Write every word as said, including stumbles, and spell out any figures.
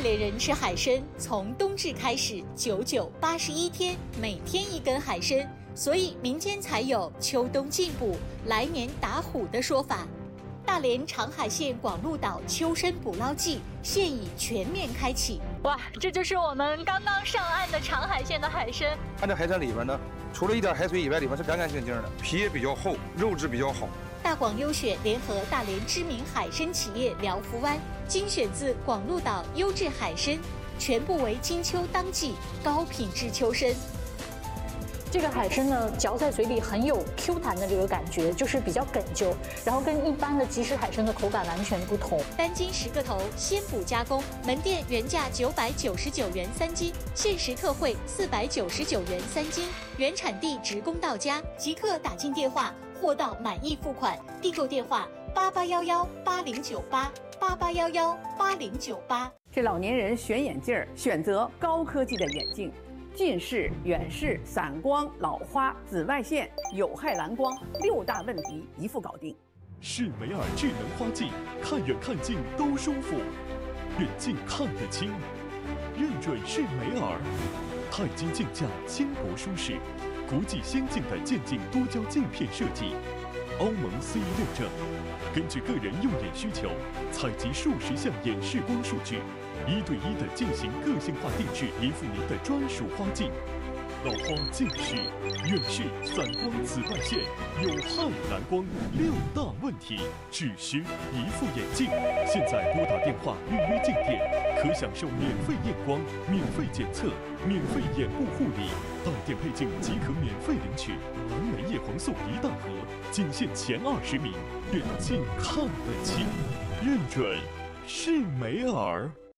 连人吃海参，从冬至开始，九九八十一天，每天一根海参，所以民间才有秋冬进补，来年打虎的说法。大连长海县广鹿岛秋参捕捞季现已全面开启。 哇，这就是我们刚刚上岸的长海县的海参。 看这海参里边呢，除了一点海水以外，里面是干干净净的，皮也比较厚，肉质比较好。 大广优选联合大连知名海参企业辽福湾，精选自广鹿岛优质海参，全部为金秋当季高品质秋参。 这个海参呢，嚼在嘴里很有 Q 弹的这个感觉，就是比较哏啾，然后跟一般的即食海参的口感完全不同。 单斤十个头，鲜捕加工，门店原价九百九十九元三斤，限时特惠四百九十九元三斤，原产地直供到家，即刻打进电话，货到满意付款。订购电话八八幺幺八零九八八八幺幺八零九八。 这老年人选眼镜儿，选择高科技的眼镜。近视、远视、散光、老花、紫外线、有害蓝光六大问题一副搞定。 适美尔智能花镜，看远看近都舒服，远近看得清，认准适美尔。钛金镜架轻薄舒适，国际先进的渐进多焦镜片设计，欧盟 C E 认证。根据个人用眼需求，采集数十项眼视光数据。一对一的进行个性化定制，依附您的专属花镜。老花、近视、远视、散光、紫外线、有害蓝光六大问题，只需一副眼镜。现在拨打电话预约镜店，可享受免费验光、免费检测、免费眼部护理，到店配镜即可免费领取蓝莓叶黄素一大盒，仅限前二十名，远近看得清，认准适美尔。